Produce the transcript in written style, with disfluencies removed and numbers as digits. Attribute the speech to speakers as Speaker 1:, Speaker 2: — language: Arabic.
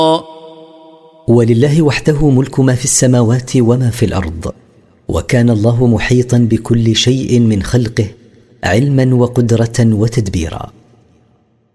Speaker 1: ولله وحده ملك ما في السماوات وما في الأرض، وكان الله محيطا بكل شيء من خلقه علما وقدرة وتدبيرا.